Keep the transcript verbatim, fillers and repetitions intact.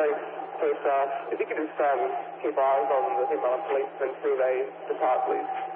Thanks. First off, if you could just um, keep eyes on the Hitman policeman until they depart, please.